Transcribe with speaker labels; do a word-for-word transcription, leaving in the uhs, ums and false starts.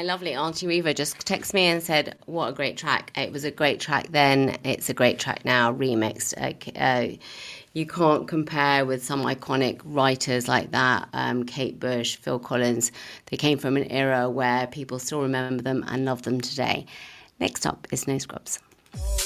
Speaker 1: my lovely Auntie Reva just texted me and said, what a great track. It was a great track then. It's a great track now, remixed. Uh, uh, you can't compare with some iconic writers like that, um, Kate Bush, Phil Collins. They came from an era where people still remember them and love them today. Next up is No Scrubs.